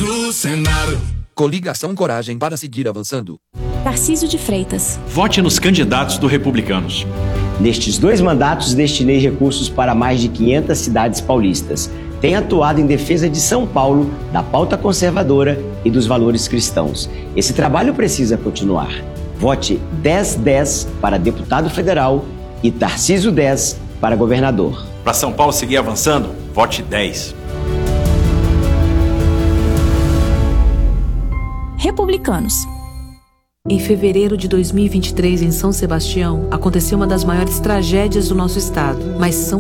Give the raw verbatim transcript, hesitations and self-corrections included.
no Senado. Coligação Coragem para seguir avançando. Tarcísio de Freitas. Vote nos candidatos do Republicanos. Nestes dois mandatos, destinei recursos para mais de quinhentas cidades paulistas. Tenho atuado em defesa de São Paulo, da pauta conservadora e dos valores cristãos. Esse trabalho precisa continuar. Vote dez dez para deputado federal e Tarcísio dez para governador. Para São Paulo seguir avançando, vote dez. Republicanos. Em fevereiro de dois mil e vinte e três, em São Sebastião, aconteceu uma das maiores tragédias do nosso estado, mas São